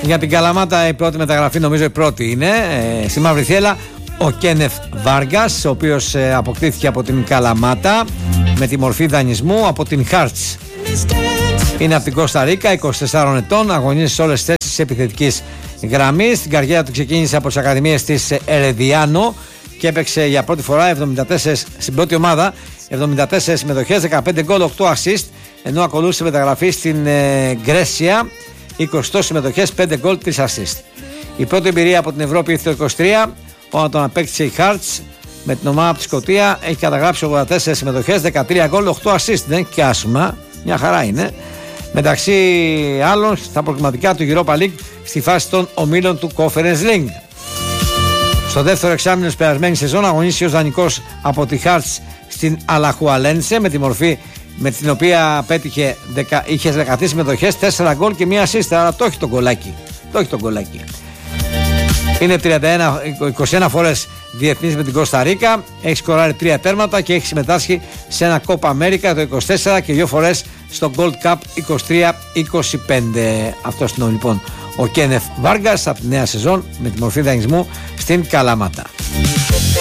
Για την Καλαμάτα η πρώτη μεταγραφή, νομίζω η πρώτη είναι, στη Μαύρη Θέλα, ο Κένεφ Βάργας, ο οποίος αποκτήθηκε από την Καλαμάτα με τη μορφή δανεισμού από την Χάρτς. Είναι από την Κώστα Ρίκα, 24 ετών, αγωνίζει σε όλες τις θέσεις της επιθετικής γραμμής. Την καριέρα του ξεκίνησε από τις ακαδημίες της Ερεδιάνο και έπαιξε για πρώτη φορά 74 στην πρώτη ομάδα, 74 συμμετοχές, 15 γκολ, 8 assist, ενώ ακολούθησε μεταγραφή στην Γκρέσια, 28 συμμετοχές, 5 γκολ, 3 assist. Η πρώτη εμπειρία από την Ευρώπη ήρθε το 23, όταν τον απέκτησε η Χάρτς με την ομάδα από τη Σκωτία. Έχει καταγράψει 84 συμμετοχές, 13 γκολ, 8 assist. Δεν έχει και άσχημα, μια χαρά είναι. Μεταξύ άλλων στα προκριματικά του Europa League στη φάση των ομίλων του Conference League. Στο δεύτερο εξάμηνο της περασμένης σεζόν αγωνίστηκε ως δανεικός από τη Χάρτς στην Αλαχουαλένσε με τη μορφή με την οποία είχε 13 συμμετοχές, 4 γκολ και 1 assist. Άρα το έχει το γκολάκι. Είναι 21 φορές διεθνής με την Κώστα Ρίκα, έχει σκοράρει 3 τέρματα και έχει συμμετάσχει σε ένα Copa America το 24 και 2 φορές στο Gold Cup 23-25. Αυτός είναι λοιπόν ο Κένεφ Βάργας από τη νέα σεζόν με τη μορφή δανεισμού στην Καλαμάτα.